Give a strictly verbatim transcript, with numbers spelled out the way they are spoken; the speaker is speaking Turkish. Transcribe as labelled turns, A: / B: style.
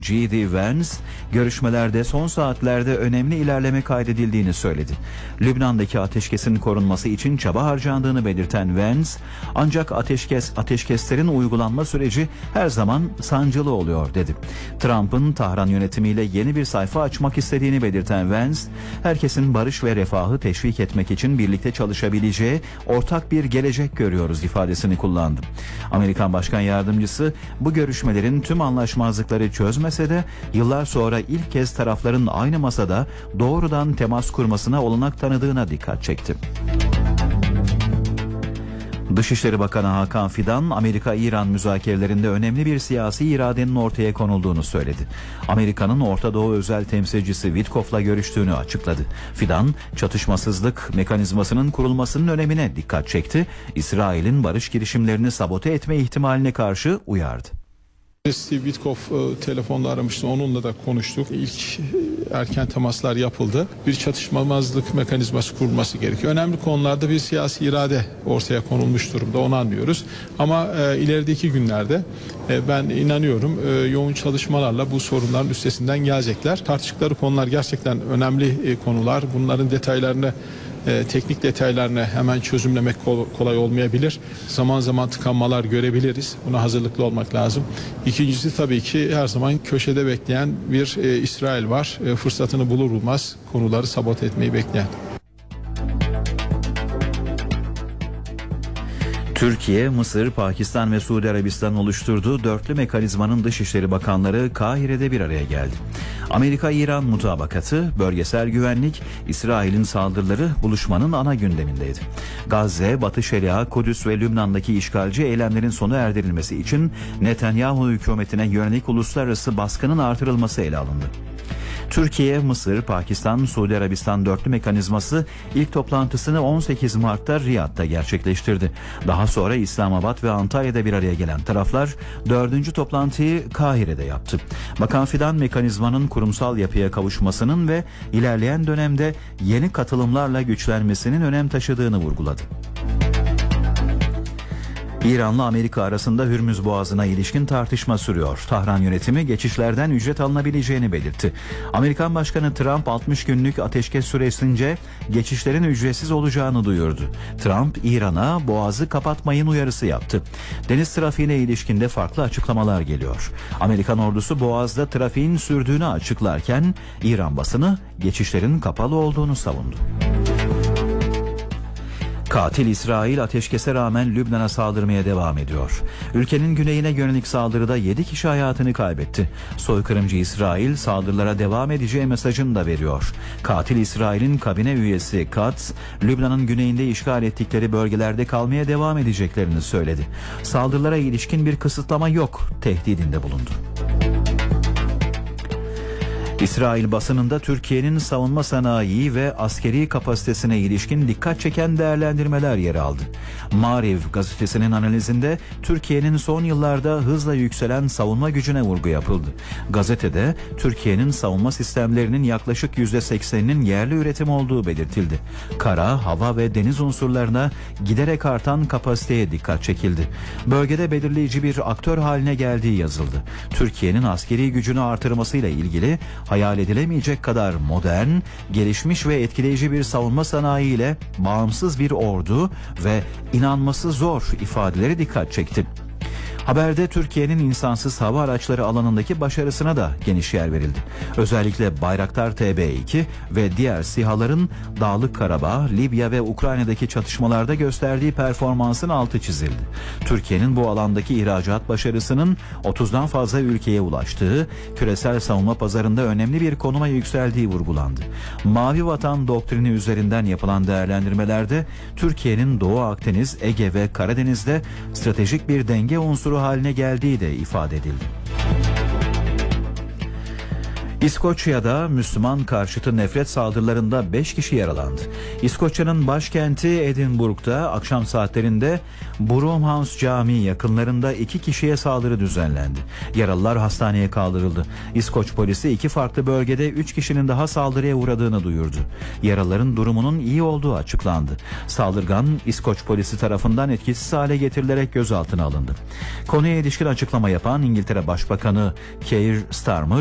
A: J D Vance, görüşmelerde son saatlerde önemli ilerleme kaydedildiğini söyledi. Lübnan'daki ateşkesin korunması için çaba harcandığını belirten Vance, ancak ateşkes ateşkeslerin uygulanma süreci her zaman sancılı oluyor dedi. Trump'ın Tahran yönetimiyle yeni bir sayfa açmak istediğini belirten Vance, herkesin barış ve refahı teşvik etmek için birlikte çalışabileceği ortak bir gelecek görüyoruz ifadesini kullandı. Amerikan Başkan Yardımcısı bu görüşmelerin tüm anlaşmazlıkları çözmese de yıllar sonra ilk kez tarafların aynı masada doğrudan temas kurmasına olanak tanıdığına dikkat çekti. Dışişleri Bakanı Hakan Fidan, Amerika-İran müzakerelerinde önemli bir siyasi iradenin ortaya konulduğunu söyledi. Amerika'nın Orta Doğu özel temsilcisi Witkoff'la görüştüğünü açıkladı. Fidan, çatışmasızlık mekanizmasının kurulmasının önemine dikkat çekti. İsrail'in barış girişimlerini sabote etme ihtimaline karşı uyardı.
B: Steve Witkoff e, telefonda aramıştı. Onunla da konuştuk. İlk e, erken temaslar yapıldı. Bir çatışmamazlık mekanizması kurulması gerekiyor. Önemli konularda bir siyasi irade ortaya konulmuş durumda. Onu anlıyoruz. Ama e, ilerideki günlerde e, ben inanıyorum e, yoğun çalışmalarla bu sorunların üstesinden gelecekler. Tartıştıkları konular gerçekten önemli e, konular. Bunların detaylarını E, teknik detaylarını hemen çözümlemek kol, kolay olmayabilir. Zaman zaman tıkanmalar görebiliriz. Buna hazırlıklı olmak lazım. İkincisi tabii ki her zaman köşede bekleyen bir e, İsrail var. E, fırsatını bulur bulmaz konuları sabote etmeyi bekleyen.
A: Türkiye, Mısır, Pakistan ve Suudi Arabistan oluşturduğu dörtlü mekanizmanın Dışişleri Bakanları Kahire'de bir araya geldi. Amerika-İran mutabakatı, bölgesel güvenlik, İsrail'in saldırıları buluşmanın ana gündemindeydi. Gazze, Batı Şeria, Kudüs ve Lübnan'daki işgalci eylemlerin sona erdirilmesi için Netanyahu hükümetine yönelik uluslararası baskının artırılması ele alındı. Türkiye, Mısır, Pakistan, Suudi Arabistan dörtlü mekanizması ilk toplantısını on sekiz Mart'ta Riyad'da gerçekleştirdi. Daha sonra İslamabad ve Antalya'da bir araya gelen taraflar dördüncü toplantıyı Kahire'de yaptı. Bakan Fidan, mekanizmanın kurumsal yapıya kavuşmasının ve ilerleyen dönemde yeni katılımlarla güçlenmesinin önem taşıdığını vurguladı. İran'la Amerika arasında Hürmüz Boğazı'na ilişkin tartışma sürüyor. Tahran yönetimi geçişlerden ücret alınabileceğini belirtti. Amerikan Başkanı Trump altmış günlük ateşkes süresince geçişlerin ücretsiz olacağını duyurdu. Trump, İran'a boğazı kapatmayın uyarısı yaptı. Deniz trafiğine ilişkin de farklı açıklamalar geliyor. Amerikan ordusu Boğaz'da trafiğin sürdüğünü açıklarken İran basını geçişlerin kapalı olduğunu savundu. Katil İsrail ateşkese rağmen Lübnan'a saldırmaya devam ediyor. Ülkenin güneyine yönelik saldırıda yedi kişi hayatını kaybetti. Soykırımcı İsrail saldırılara devam edeceği mesajını da veriyor. Katil İsrail'in kabine üyesi Katz, Lübnan'ın güneyinde işgal ettikleri bölgelerde kalmaya devam edeceklerini söyledi. Saldırılara ilişkin bir kısıtlama yok tehdidinde bulundu. İsrail basınında Türkiye'nin savunma sanayi ve askeri kapasitesine ilişkin dikkat çeken değerlendirmeler yer aldı. Maariv gazetesinin analizinde Türkiye'nin son yıllarda hızla yükselen savunma gücüne vurgu yapıldı. Gazetede Türkiye'nin savunma sistemlerinin yaklaşık yüzde sekseninin yerli üretim olduğu belirtildi. Kara, hava ve deniz unsurlarına giderek artan kapasiteye dikkat çekildi. Bölgede belirleyici bir aktör haline geldiği yazıldı. Türkiye'nin askeri gücünü artırmasıyla ilgili hayal edilemeyecek kadar modern, gelişmiş ve etkileyici bir savunma sanayi ile bağımsız bir ordu ve inanması zor ifadeleri dikkat çekti. Haberde Türkiye'nin insansız hava araçları alanındaki başarısına da geniş yer verildi. Özellikle Bayraktar T B iki ve diğer SİHA'ların Dağlık Karabağ, Libya ve Ukrayna'daki çatışmalarda gösterdiği performansın altı çizildi. Türkiye'nin bu alandaki ihracat başarısının otuzdan fazla ülkeye ulaştığı, küresel savunma pazarında önemli bir konuma yükseldiği vurgulandı. Mavi Vatan doktrini üzerinden yapılan değerlendirmelerde Türkiye'nin Doğu Akdeniz, Ege ve Karadeniz'de stratejik bir denge unsuru haline geldiği de ifade edildi. İskoçya'da Müslüman karşıtı nefret saldırılarında beş kişi yaralandı. İskoçya'nın başkenti Edinburgh'da akşam saatlerinde Bromhouse Camii yakınlarında iki kişiye saldırı düzenlendi. Yaralılar hastaneye kaldırıldı. İskoç polisi iki farklı bölgede üç kişinin daha saldırıya uğradığını duyurdu. Yaralıların durumunun iyi olduğu açıklandı. Saldırgan İskoç polisi tarafından etkisiz hale getirilerek gözaltına alındı. Konuya ilişkin açıklama yapan İngiltere Başbakanı Keir Starmer,